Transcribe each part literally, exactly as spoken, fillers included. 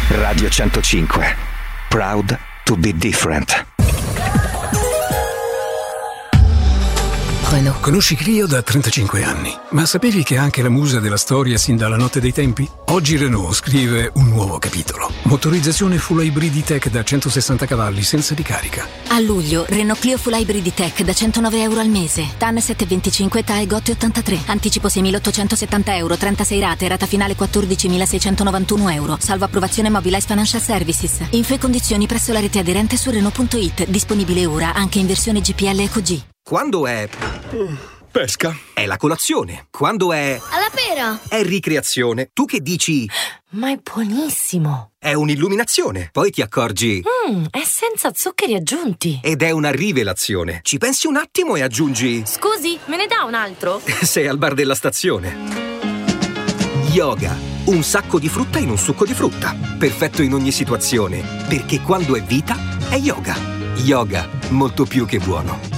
Radio centocinque. Proud to be different. Renault. Conosci Clio da trentacinque anni, ma sapevi che è anche la musa della storia sin dalla notte dei tempi? Oggi Renault scrive un nuovo capitolo. Motorizzazione full hybrid E-Tech da centosessanta cavalli senza ricarica. A luglio, Renault Clio full hybrid E-Tech da centonove euro al mese. T A N sette virgola venticinque, T A E G otto virgola ottantatré. Anticipo seimilaottocentosettanta euro, trentasei rate, rata finale quattordicimilaseicentonovantuno euro. Salvo approvazione Mobilize Financial Services. Info e condizioni presso la rete aderente su Renault punto it. Disponibile ora anche in versione G P L Eco G. Quando è... pesca. È la colazione. Quando è... alla pera. È ricreazione. Tu che dici... ma è buonissimo. È un'illuminazione. Poi ti accorgi... Mmm, è senza zuccheri aggiunti. Ed è una rivelazione. Ci pensi un attimo e aggiungi... scusi, me ne dà un altro? Sei al bar della stazione. Yoga. Un sacco di frutta in un succo di frutta. Perfetto in ogni situazione. Perché quando è vita, è yoga. Yoga. Molto più che buono.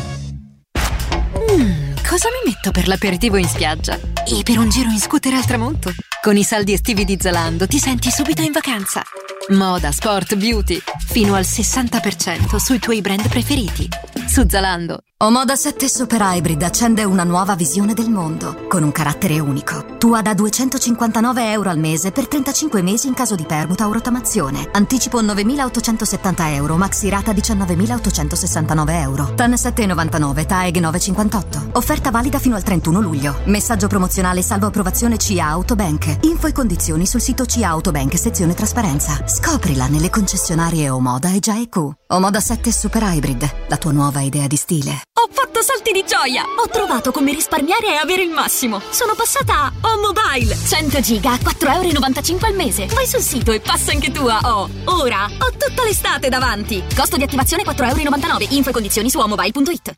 Mmm, cosa mi metto per l'aperitivo in spiaggia? E per un giro in scooter al tramonto? Con i saldi estivi di Zalando ti senti subito in vacanza. Moda, sport, beauty, fino al sessanta per cento sui tuoi brand preferiti. Su Zalando. Omoda sette Super Hybrid accende una nuova visione del mondo, con un carattere unico. Tua da duecentocinquantanove euro al mese per trentacinque mesi in caso di permuta o rottamazione. Anticipo novemilaottocentosettanta euro, maxi rata diciannovemilaottocentosessantanove euro. T A N sette virgola novantanove, T A E G nove virgola cinquantotto. Offerta valida fino al trentuno luglio. Messaggio promozionale salvo approvazione C A Autobank. Info e condizioni sul sito C A Autobank sezione trasparenza. Scoprila nelle concessionarie Omoda e G I Q. Omoda sette Super Hybrid, la tua nuova idea di stile. Ho fatto salti di gioia! Ho trovato come risparmiare e avere il massimo. Sono passata a O Mobile. cento giga a quattro virgola novantacinque euro al mese. Vai sul sito e passa anche tu a O. Ora ho tutta l'estate davanti. Costo di attivazione quattro virgola novantanove euro. Info e condizioni su o mobile punto it.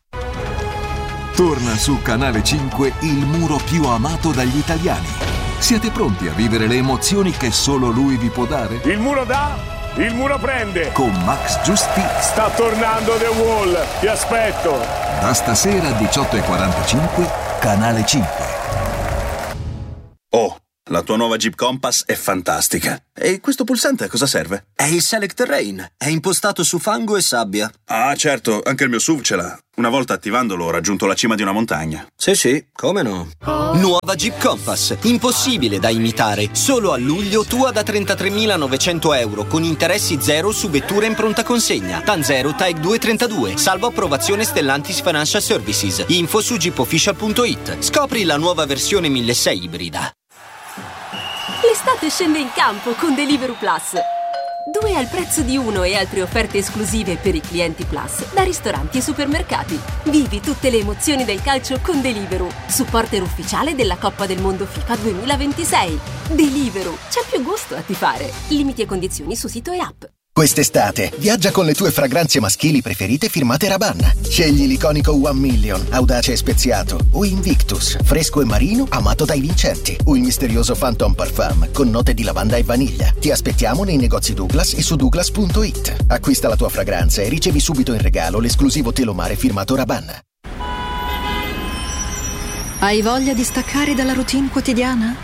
Torna su Canale cinque il muro più amato dagli italiani. Siete pronti a vivere le emozioni che solo lui vi può dare? Il muro dà, il muro prende. Con Max Giusti. Sta tornando The Wall. Ti aspetto. Da stasera diciotto e quarantacinque, Canale cinque. Oh, la tua nuova Jeep Compass è fantastica. E questo pulsante a cosa serve? È il Select Terrain. È impostato su fango e sabbia. Ah, certo, anche il mio S U V ce l'ha. Una volta attivandolo ho raggiunto la cima di una montagna. Sì, sì, come no? Nuova Jeep Compass. Impossibile da imitare. Solo a luglio tua da trentatremilanovecento euro con interessi zero su vetture in pronta consegna. T A N zero, T A E G due trentadue. Salvo approvazione Stellantis Financial Services. Info su jeep official punto it. Scopri la nuova versione milleseicento ibrida. L'estate scende in campo con Deliveroo Plus. Due al prezzo di uno e altre offerte esclusive per i clienti Plus da ristoranti e supermercati. Vivi tutte le emozioni del calcio con Deliveroo, supporter ufficiale della Coppa del Mondo FIFA duemilaventisei. Deliveroo, c'è più gusto a tifare. Limiti e condizioni su sito e app. Quest'estate viaggia con le tue fragranze maschili preferite firmate Rabanne. Scegli l'iconico One Million, audace e speziato, o Invictus, fresco e marino, amato dai vincenti, o il misterioso Phantom Parfum con note di lavanda e vaniglia. Ti aspettiamo nei negozi Douglas e su douglas punto it. Acquista la tua fragranza e ricevi subito in regalo l'esclusivo telomare firmato Rabanne. Hai voglia di staccare dalla routine quotidiana?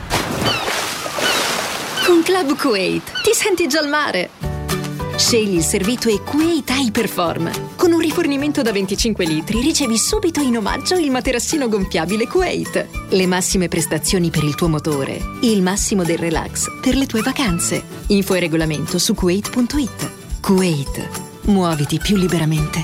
Con Club Kuwait ti senti già al mare. Scegli il servito e Kuwait Hyperform. Con un rifornimento da venticinque litri ricevi subito in omaggio il materassino gonfiabile Kuwait. Le massime prestazioni per il tuo motore. Il massimo del relax per le tue vacanze. Info e regolamento su kuwait punto it. Kuwait. Muoviti più liberamente.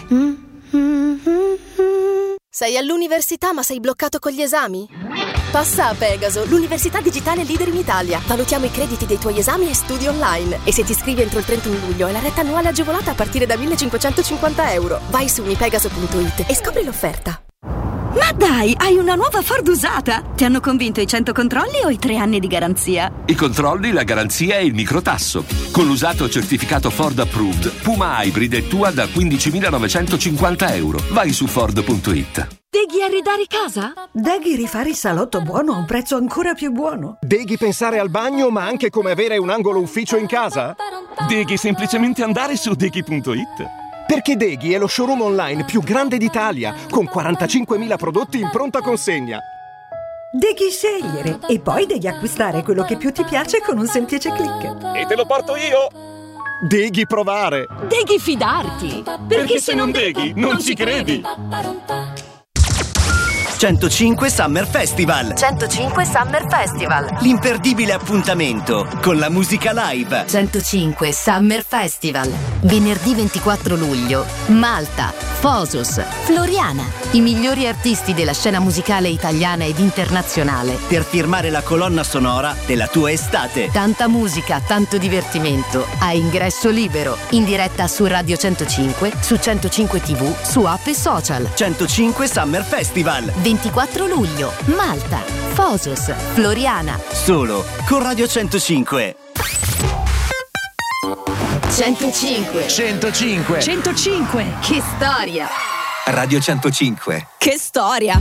Sei all'università ma sei bloccato con gli esami? Passa a Pegaso, l'università digitale leader in Italia. Valutiamo i crediti dei tuoi esami e studi online. E se ti iscrivi entro il trentuno luglio hai la retta annuale agevolata a partire da millecinquecentocinquanta euro. Vai su unipegaso punto it e scopri l'offerta. Ma dai, hai una nuova Ford usata! Ti hanno convinto i cento controlli o i tre anni di garanzia? I controlli, la garanzia e il microtasso. Con l'usato certificato Ford Approved, Puma Hybrid è tua da quindicimilanovecentocinquanta euro. Vai su ford punto it. Deghi arredare casa? Deghi rifare il salotto buono a un prezzo ancora più buono? Deghi pensare al bagno ma anche come avere un angolo ufficio in casa? Deghi semplicemente andare su deghi punto it. Perché Deghi è lo showroom online più grande d'Italia, con quarantacinquemila prodotti in pronta consegna. Devi scegliere e poi devi acquistare quello che più ti piace con un semplice click. E te lo porto io! Devi provare! Devi fidarti! Perché, Perché se non deghi, non, non ci credi! centocinque Summer Festival. centocinque Summer Festival. L'imperdibile appuntamento con la musica live. centocinque Summer Festival. Venerdì ventiquattro luglio, Malta, Fosos, Floriana. I migliori artisti della scena musicale italiana ed internazionale. Per firmare la colonna sonora della tua estate. Tanta musica, tanto divertimento. A ingresso libero. In diretta su Radio centocinque, su centocinque tivù, su app e social. centocinque Summer Festival. ventiquattro luglio, Malta, Fosos, Floriana. Solo con Radio centocinque. centocinque. centocinque. centocinque. Che storia! Radio centocinque. Che storia!